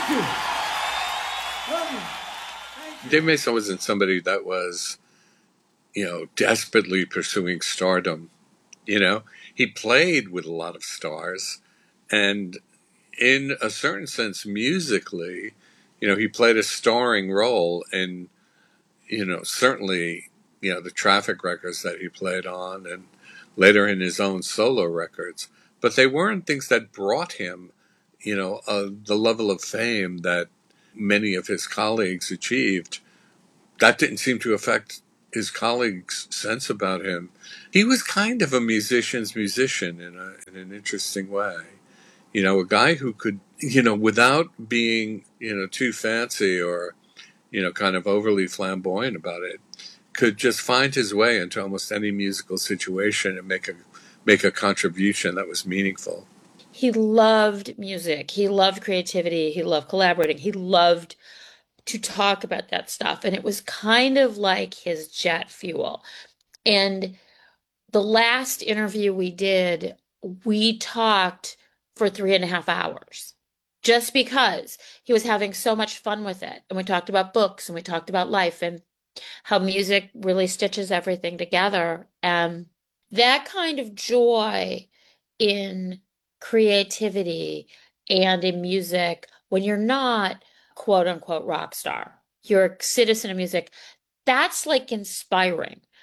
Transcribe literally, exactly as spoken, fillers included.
Thank you. Love you. Thank you. Dave Mason wasn't somebody that was, you know, desperately pursuing stardom. You know, he played with a lot of stars, and in a certain sense, musically, you know, he played a starring role in, you know, certainly, you know, the Traffic records that he played on, and later in his own solo records. But they weren't things that brought him, you know, uh, the level of fame that many of his colleagues achieved. That didn't seem to affect his colleagues' sense about him. He was kind of a musician's musician in, a, in an interesting way. You know, a guy who could, you know, without being, you know, too fancy or, you know, kind of overly flamboyant about it, could just find his way into almost any musical situation and make a make a contribution that was meaningful. He loved music. He loved creativity. He loved collaborating. He loved to talk about that stuff. And it was kind of like his jet fuel. And the last interview we did, we talked for three and a half hours just because he was having so much fun with it. And we talked about books and we talked about life and how music really stitches everything together. And that kind of joy in creativity and in music when you're not quote unquote rock star, you're a citizen of music, that's like inspiring.